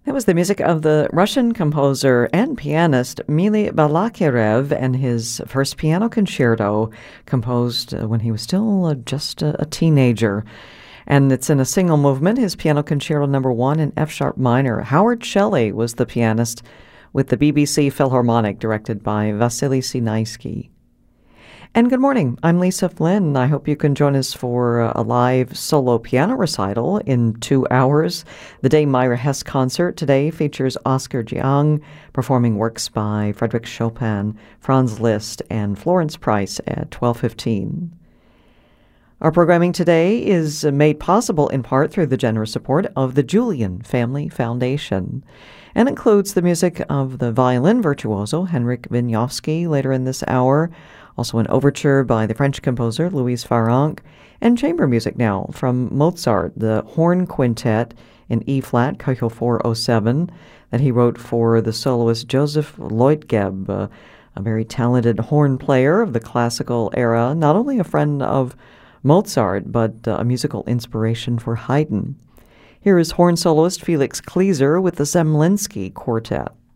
That was the music of the Russian composer and pianist Mily Balakirev and his first piano concerto composed when he was still just a teenager. And it's in a single movement, his piano concerto number 1 in F-sharp minor. Howard Shelley was the pianist with the BBC Philharmonic, directed by Vasily Sinaisky. And good morning, I'm Lisa Flynn. I hope you can join us for a live solo piano recital in 2 hours. The Dame Myra Hess concert today features Oscar Jiang performing works by Frédéric Chopin, Franz Liszt, and Florence Price at 12:15. Our programming today is made possible in part through the generous support of the Julian Family Foundation and includes the music of the violin virtuoso Henryk Wieniawski later in this hour, also an overture by the French composer Louise Farrenc, and chamber music now from Mozart, the horn quintet in E-flat, Köchel 407, that he wrote for the soloist Joseph Leutgeb, a very talented horn player of the classical era, not only a friend of Mozart, but a musical inspiration for Haydn. Here is horn soloist Felix Klieser with the Zemlinsky Quartet.